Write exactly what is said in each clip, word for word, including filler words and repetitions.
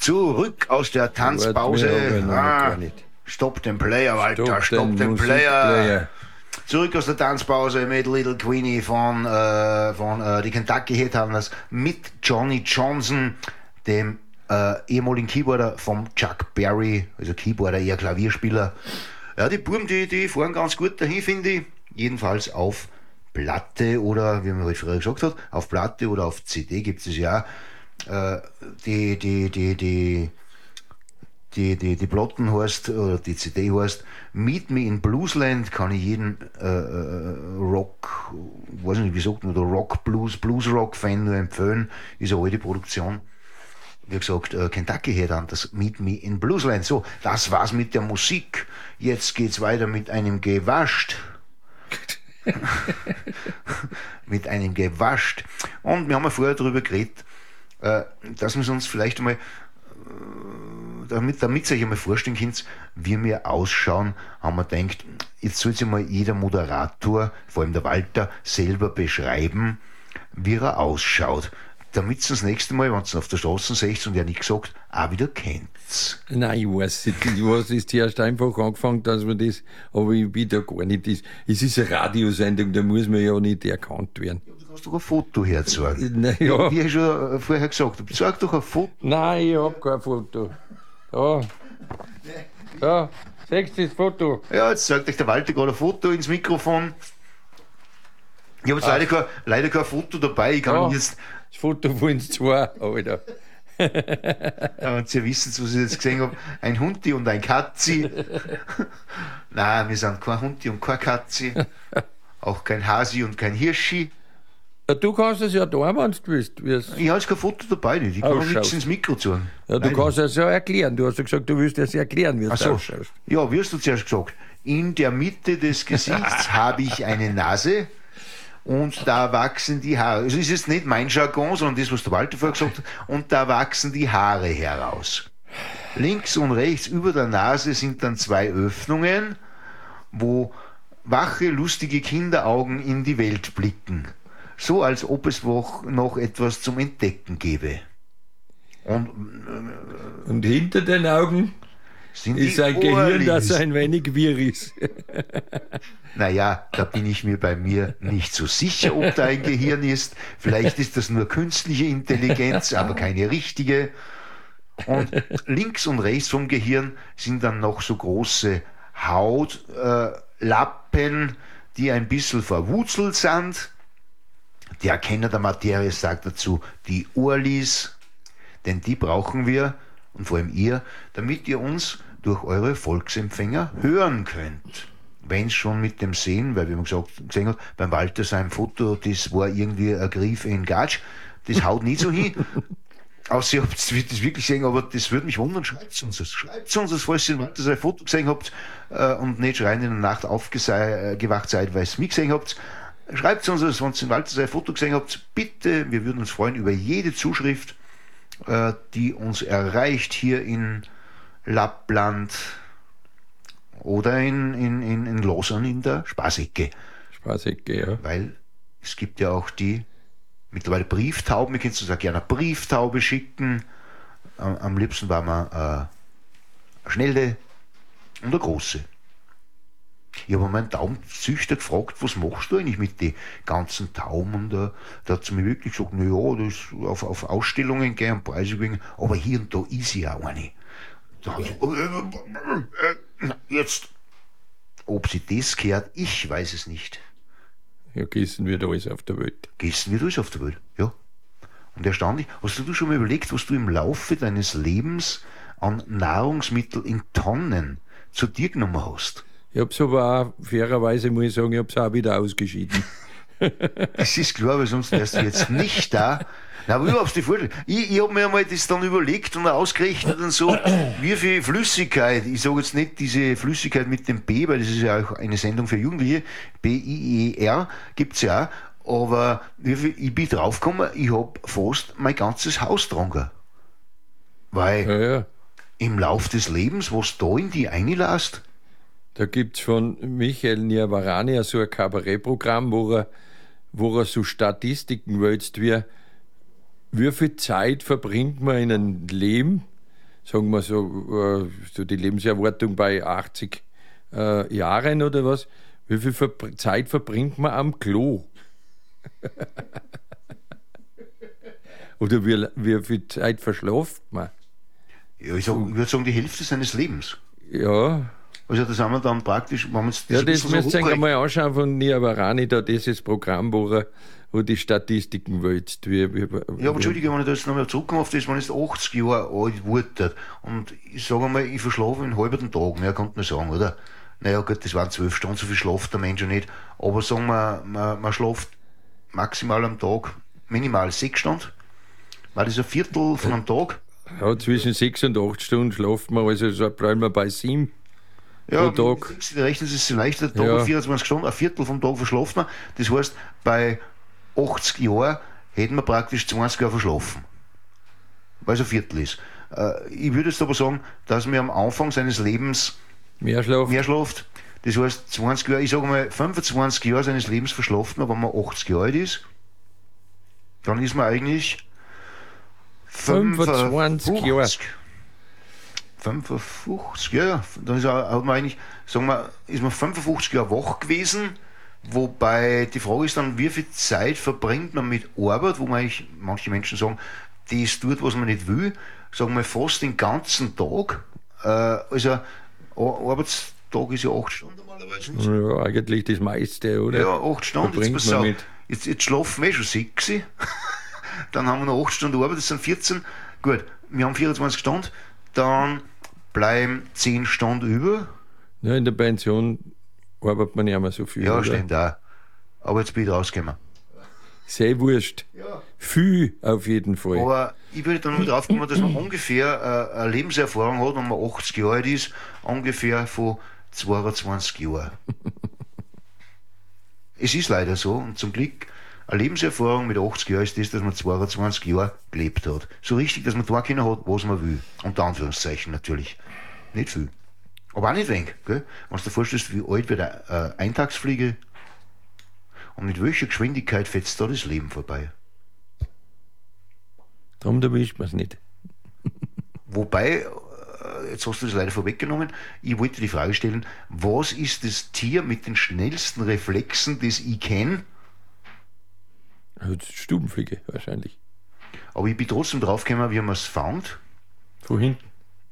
Zurück aus der Tanzpause. Ah, stop den Player, Walter, stop, stop den Player. Zurück aus der Tanzpause mit Little Queenie von, äh, von äh, die Kentucky Headhunters mit Johnny Johnson, dem äh, ehemaligen Keyboarder vom Chuck Berry, also Keyboarder, eher Klavierspieler. Ja, die Buben, die, die fahren ganz gut dahin, finde ich. Jedenfalls auf Platte oder, wie man halt früher gesagt hat, auf Platte oder auf C D gibt es ja äh, die, die, die, die, die, die, die Platten heißt, oder die C D heißt Meet Me in Bluesland, kann ich jeden äh, Rock, weiß nicht, wie sagt man da, Rock, Blues, Blues-Rock-Fan nur empfehlen, ist eine alte Produktion. Wie gesagt, äh, Kentucky Headhunters, Meet Me in Bluesland. So, das war's mit der Musik. Jetzt geht's weiter mit einem Gewascht. mit einem Gewascht. Und wir haben ja vorher darüber geredet, äh, dass wir uns vielleicht einmal, äh, damit, damit ihr euch einmal vorstellen könnt, wie wir ausschauen, haben wir gedacht, jetzt soll sich mal jeder Moderator, vor allem der Walter, selber beschreiben, wie er ausschaut. Damit es das nächste Mal, wenn es auf der Straße seht und er nicht gesagt, auch wieder kennt. Nein, ich weiß nicht. Ich weiß, es ist erst einfach angefangen, dass man das, aber ich bin da gar nicht. Das, es ist eine Radiosendung, da muss man ja nicht erkannt werden. Ja, du kannst doch ein Foto herzeigen. Nein, ja. Wie ich schon vorher gesagt habe, zeig doch ein Foto. Nein, ich hab kein Foto. Da. Da, siehst du das Foto? Ja, jetzt zeigt euch der Walter gerade ein Foto ins Mikrofon. Ich habe jetzt leider kein, leider kein Foto dabei. Ich kann ja. jetzt. Das Foto von uns zwei, Alter. Ja, und Sie wissen, was ich jetzt gesehen habe, ein Hundi und ein Katzi. Nein, wir sind kein Hundi und kein Katzi. Auch kein Hasi und kein Hirschi. Ja, du kannst es ja da, wenn du willst. Ich habe jetzt kein Foto dabei, nicht. Ich kann auch nichts ins Mikro zeigen. Ja, du Nein. kannst es ja erklären. Du hast ja gesagt, du willst es erklären, wie es so. ausschaut. Ja, wie hast du zuerst gesagt? In der Mitte des Gesichts habe ich eine Nase. Und da wachsen die Haare. Also ist jetzt nicht mein Jargon, sondern das, was der Walter vorher gesagt hat. Und da wachsen die Haare heraus. Links und rechts über der Nase sind dann zwei Öffnungen, wo wache, lustige Kinderaugen in die Welt blicken. So, als ob es noch etwas zum Entdecken gäbe. Und, äh, und hinter den Augen sind ist ein Gehirn, das ein wenig wirr ist. Naja, da bin ich mir bei mir nicht so sicher, ob da ein Gehirn ist. Vielleicht ist das nur künstliche Intelligenz, aber keine richtige. Und links und rechts vom Gehirn sind dann noch so große Hautlappen, äh, die ein bisschen verwurzelt sind. Der Kenner der Materie sagt dazu die Ohrlis, denn die brauchen wir, und vor allem ihr, damit ihr uns durch eure Volksempfänger hören könnt. Wenn es schon mit dem Sehen, weil wir haben gesagt, gesehen hat, beim Walter sein Foto, das war irgendwie ein Griff in Gatsch, das haut nicht so hin. Außer ihr habt das wirklich gesehen, aber das würde mich wundern, schreibt uns das. Schreibt uns das, falls ihr Walter sein Foto gesehen habt äh, und nicht schreien in der Nacht aufgewacht seid, weil ihr es mich gesehen habt. Schreibt uns das, wenn ihr Walter sein Foto gesehen habt, bitte, wir würden uns freuen über jede Zuschrift, äh, die uns erreicht hier in Lappland, oder in, in, in, in Lausanne in der Spaßecke. Spaßecke, ja. Weil es gibt ja auch die mittlerweile Brieftauben, ihr könnt uns auch gerne eine Brieftaube schicken. Am, am liebsten war man äh, eine schnelle und eine große. Ich habe meinen Taubenzüchter gefragt, was machst du eigentlich mit den ganzen Tauben? Und äh, da hat sie mir wirklich gesagt, naja, das auf, auf Ausstellungen gehen und Preise kriegen, aber hier und da ist ja eine. Da ich, jetzt, ob sie das gehört, ich weiß es nicht. Ja, Gessen wird alles auf der Welt. Gessen wird alles auf der Welt, ja. Und erstaunlich, hast du schon mal überlegt, was du im Laufe deines Lebens an Nahrungsmittel in Tonnen zu dir genommen hast? Ich hab's aber auch, fairerweise muss ich sagen, ich hab's auch wieder ausgeschieden. Das ist klar, weil sonst wärst du jetzt nicht da. Na, aber überhaupt die Vorstellung. Ich, ich habe mir einmal das dann überlegt und ausgerechnet und so, wie viel Flüssigkeit, ich sage jetzt nicht diese Flüssigkeit mit dem B, weil das ist ja auch eine Sendung für Jugendliche, B I E R gibt's ja auch, aber wie viel, ich bin draufgekommen, ich habe fast mein ganzes Haus getrunken. Weil ja, ja. im Lauf des Lebens, was da in die einlässt. Da gibt's von Michael Niavarani so ein Kabarettprogramm, wo er, wo er so Statistiken wälzt, wie wie viel Zeit verbringt man in einem Leben sagen wir so, so die Lebenserwartung bei achtzig äh, Jahren oder was, wie viel Ver- Zeit verbringt man am Klo? Oder wie, wie viel Zeit verschlaft man? Ja, ich, sag, ich würde sagen, die Hälfte seines Lebens. Ja. Also das haben wir dann praktisch, wenn wir uns das Ja, das so müsst ihr euch einmal anschauen von Niavarani, da dieses Programm, wo er wo die Statistiken wälzt. Wie, wie, ja, aber Entschuldige, wenn ich da jetzt nochmal zurückkomme auf das, wenn ich jetzt achtzig Jahre alt wurde und ich sage einmal, ich verschlafe einen halben Tag, mehr kann man sagen, oder? Naja gut, das waren zwölf Stunden, so viel schlaft der Mensch ja nicht, aber sagen wir, man, man schlaft maximal am Tag minimal sechs Stunden, war das ein Viertel von einem Tag? Ja, zwischen sechs und acht Stunden schlaft man, also so bleiben wir bei sieben. Ja, pro Tag. Rechnen Sie es vielleicht, der Tag Ja. hat vierundzwanzig Stunden, ein Viertel vom Tag verschlafen wir. Das heißt, bei achtzig Jahren hätten wir praktisch zwanzig Jahre verschlafen. Weil es ein Viertel ist. Äh, ich würde jetzt aber sagen, dass man am Anfang seines Lebens Mehr schlaft. mehr schlaft. Das heißt, zwanzig Jahre, ich sage mal, fünfundzwanzig Jahre seines Lebens verschlafen, aber wenn man achtzig Jahre alt ist, dann ist man eigentlich fünfundzwanzig Jahre. fünfundfünfzig, ja, ja. Dann ist, er, hat man eigentlich, sagen wir, ist man fünfundfünfzig Jahre wach gewesen, wobei die Frage ist dann, wie viel Zeit verbringt man mit Arbeit, wo man eigentlich, manche Menschen sagen, das tut, was man nicht will, sagen wir fast den ganzen Tag. Äh, also ein Arbeitstag ist ja acht Stunden normalerweise. Ja, eigentlich das meiste, oder? Ja, acht Stunden, jetzt, pass auf, jetzt, jetzt schlafen wir eh schon sechs. Dann haben wir noch acht Stunden Arbeit, das sind vierzehn. Gut, wir haben vierundzwanzig Stunden, dann bleiben zehn Stunden über. Ja, in der Pension arbeitet man ja immer so viel. Ja, oder? stimmt auch. Aber jetzt bin ich rausgekommen. Sehr wurscht. Ja. Viel auf jeden Fall. Aber ich würde dann mal drauf kommen, dass man ungefähr äh, eine Lebenserfahrung hat, wenn man achtzig Jahre alt ist, ungefähr von zweiundzwanzig Jahren. Es ist leider so, und zum Glück, eine Lebenserfahrung mit achtzig Jahren ist das, dass man zweiundzwanzig Jahre gelebt hat. So richtig, dass man da können hat, was man will. Unter Anführungszeichen natürlich. Nicht viel. Aber auch nicht wenig. Gell? Wenn du dir vorstellst, wie alt wird eine äh, Eintagsfliege und mit welcher Geschwindigkeit fetzt da das Leben vorbei. Darum erwischt man es nicht. Wobei, äh, jetzt hast du das leider vorweggenommen, ich wollte die Frage stellen, was ist das Tier mit den schnellsten Reflexen, das ich kenne? Stubenfliege wahrscheinlich. Aber ich bin trotzdem draufgekommen, wie man es fand. Von hinten.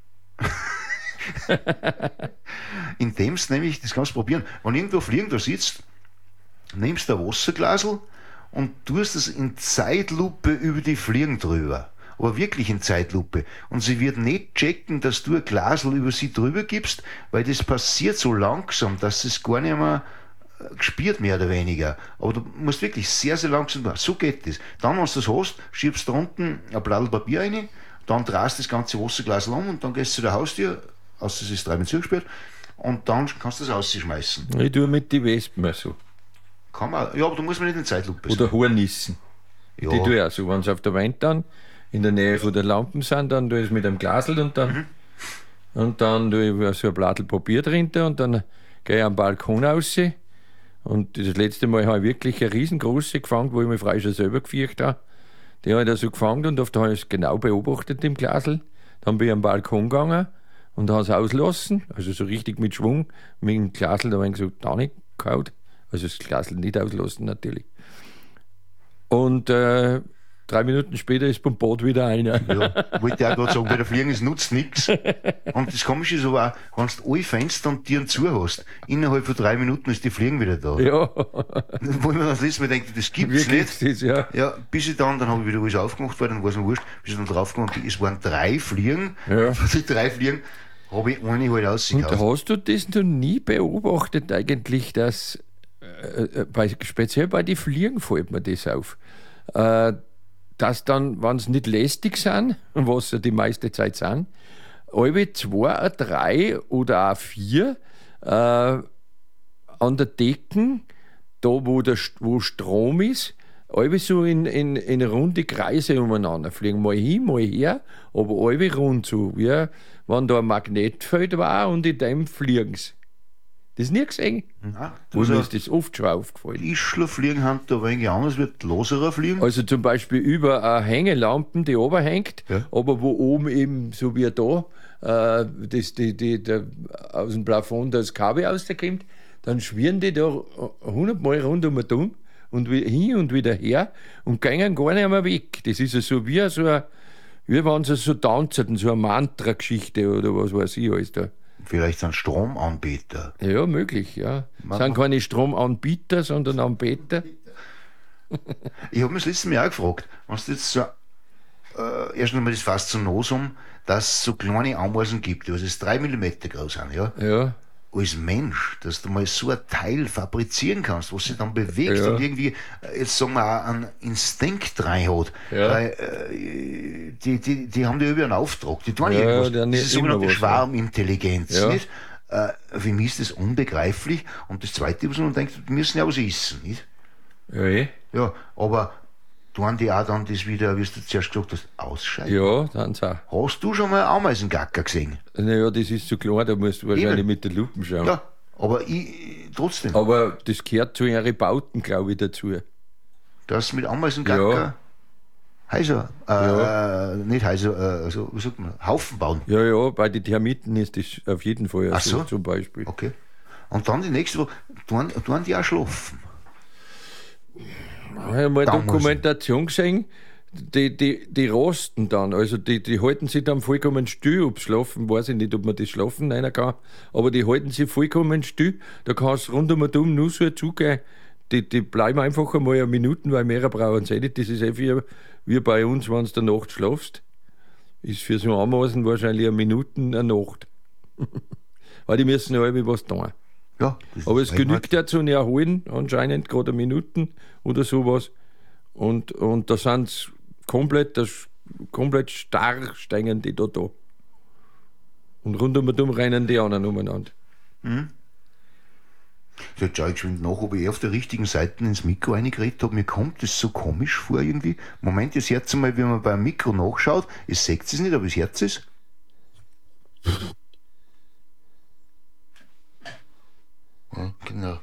Indem es nämlich, das kannst du probieren, wenn irgendwo auf Fliegen da sitzt, nimmst du ein Wasserglasel und tust es in Zeitlupe über die Fliegen drüber. Aber wirklich in Zeitlupe. Und sie wird nicht checken, dass du ein Glasel über sie drüber gibst, weil das passiert so langsam, dass es gar nicht mehr gespürt, mehr oder weniger. Aber du musst wirklich sehr, sehr langsam machen. So geht das. Dann, wenn du das hast, schiebst du unten ein Blatt Papier rein, dann drehst du das ganze Wasserglas um und dann gehst du zu der Haustür, außer es ist dreimal zugesperrt, und dann kannst du das rausschmeißen. Ich tue mit den Wespen so. Kann man, ja, aber du musst mir nicht in Zeitlupe sein. Oder Hornissen. Ja. Die tue ich auch so. Wenn sie auf der Wand dann in der Nähe von der Lampen sind, dann tue ich es mit einem Glasel und dann, mhm. und dann tue ich so ein Blatt Papier drin und dann gehe ich am Balkon raus. Und das letzte Mal habe ich wirklich eine riesengroße gefangen, wo ich mich frei schon selber gefürchtet habe. Die habe ich da so gefangen und da habe ich es genau beobachtet im Glasel. Dann bin ich am Balkon gegangen und habe es auslassen, also so richtig mit Schwung. Mit dem Glasel, da habe ich gesagt, da nicht gehauen. Also das Glasel nicht auslassen natürlich. Und äh, drei Minuten später ist beim Bad wieder einer. Ja, wollte ich auch gerade sagen, bei der Fliegen, es nutzt nichts. Und das Komische ist aber auch, wenn du alle Fenster und Türen zu hast, innerhalb von drei Minuten ist die Fliegen wieder da. Ja. Wo ich mir das letzte Mal denke, das gibt es nicht. Das, ja. Ja, bis ich dann, dann habe ich wieder alles aufgemacht, weil dann war es mir wurscht, bis ich dann draufgekommen bin, es waren drei Fliegen. Ja. Von den drei Fliegen habe ich eine halt rausgekauft. Und hast du das noch nie beobachtet eigentlich, dass, äh, bei, speziell bei den Fliegen fällt mir das auf, äh, dass dann, wenn sie nicht lästig sind, was sie die meiste Zeit sind, alle zwei, drei oder auch vier äh, an der Decken, da wo, der, wo Strom ist, alle so in, in, in runde Kreise umeinander fliegen, mal hin, mal her, aber alle rund so, wie wenn da ein Magnetfeld war und in dem fliegen sie. Das nie gesehen? Nein. Wo mir ist das oft schon aufgefallen. Die Ischler fliegen haben da ein wenig anders, wird loserer fliegen. Also zum Beispiel über eine Hängelampen, die oben hängt, ja. aber wo oben eben, so wie da, äh, das, die, die, der, aus dem Plafond das Kabel rauskommt, dann schwirren die da hundertmal rund um den um und hin und wieder her und gehen gar nicht mehr weg. Das ist ja so wie so ein, wie wenn sie so tanzen, so eine Mantra-Geschichte oder was weiß ich alles da. Vielleicht sind Stromanbieter. Ja, möglich, ja. Es sind keine Stromanbieter, sondern Anbeter. Ich habe mich das letzte Mal auch gefragt, wenn du jetzt so, äh, erst einmal das Faszinosum, dass es so kleine Ameisen gibt, die was drei Millimeter groß sind, ja? Ja. Als Mensch, dass du mal so ein Teil fabrizieren kannst, was sich dann bewegt ja. und irgendwie, jetzt sagen wir auch, einen Instinkt rein hat. Ja. Weil, äh, die, die, die haben ja über einen Auftrag, die tun ja, irgendwas. Das ist sogenannte Schwarmintelligenz, ja. nicht? Äh, für mich ist das unbegreiflich. Und das Zweite, was man denkt, die müssen ja was essen, nicht? Ja, eh. Ja, aber tun die auch dann das wieder, wie du zuerst gesagt hast, ausscheiden? Ja, dann auch. Hast du schon mal Ameisengacker gesehen? Naja, das ist so klar, da musst du wahrscheinlich Eben. mit der Lupe schauen. Ja, aber ich, trotzdem. Aber das gehört zu ihren Bauten, glaube ich, dazu. Das mit Ameisengacker? Ja. Heiser, äh, ja. nicht Heiser, äh, also, wie sagt man, Haufen bauen. Ja, ja, bei den Termiten ist das auf jeden Fall Ach so, zum Beispiel. Okay. Und dann die nächste Woche, tun, tun die auch schlafen? Ich habe mal eine Dokumentation gesehen, die, die, die rosten dann, also die, die halten sich dann vollkommen still, ob schlafen, weiß ich nicht, ob man das Schlafen nennen kann, aber die halten sich vollkommen still, da kannst du rund um und um nur so zugehen, die, die bleiben einfach einmal eine Minuten, weil mehr brauchen sie nicht, das ist eh wie, wie bei uns, wenn du der Nacht schlafst, ist für so Ameisen wahrscheinlich eine Minute eine Nacht, weil die müssen ja irgendwie was tun. Ja, aber es genügt ja zu erholen, anscheinend gerade Minuten oder sowas. Und, und da sind sie komplett, das, komplett starr stehen die da da. Und rundum rennen die anderen umeinander. Mhm. Jetzt schaue ich geschwind nach, ob ich auf der richtigen Seite ins Mikro reingeredet habe. Mir kommt das so komisch vor irgendwie. Moment, das Herz mal, wenn man beim Mikro nachschaut, ihr seht es nicht, aber das Herz ist. Ja, genau.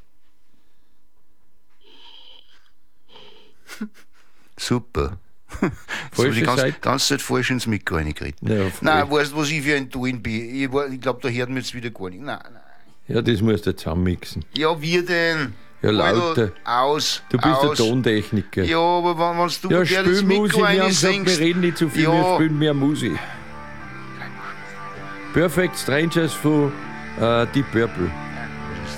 Super. So, die ganze, ganze Zeit falsch ins Mikro reingeredet. Ja, nein, weißt du, was ich für ein Tun bin? Ich, ich glaube, da hört man jetzt wieder gar nicht. Nein, nein. Ja, das musst du zusammenmixen. Ja, wie denn? Ja, lauter. Aus. Du bist aus. der Tontechniker. Ja, aber wenn, wenn du ja, spiel das Mikro Musik, wir haben gesagt, wir reden nicht zu viel, ja. Wir spielen mehr Musik. Perfect Strangers von uh, Deep Purple.